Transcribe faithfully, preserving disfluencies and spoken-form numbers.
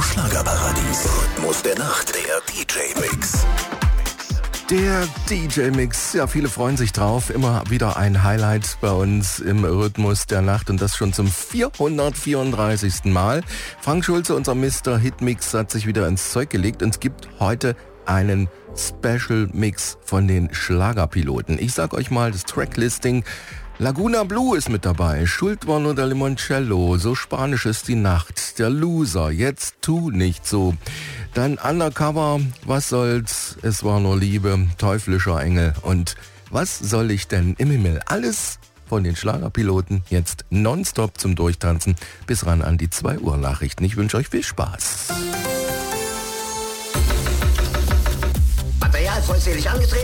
Schlagerparadies. Rhythmus der Nacht, der D J-Mix. Der D J-Mix, ja, viele freuen sich drauf. Immer wieder ein Highlight bei uns im Rhythmus der Nacht und das schon zum vierhundertvierunddreißigsten Mal. Frank Schulze, unser Mister Hitmix, hat sich wieder ins Zeug gelegt und es gibt heute einen Special Mix von den Schlagerpiloten. Ich sag euch mal das Tracklisting. Laguna Blue ist mit dabei, Schuld war nur der Limoncello, so spanisch ist die Nacht, der Loser, jetzt tu nicht so. Dann Undercover, was soll's, es war nur Liebe, teuflischer Engel und was soll ich denn im Himmel? Alles von den Schlagerpiloten jetzt nonstop zum Durchtanzen bis ran an die zwei Uhr Nachrichten. Ich wünsche euch viel Spaß. Material vollzählig angetreten.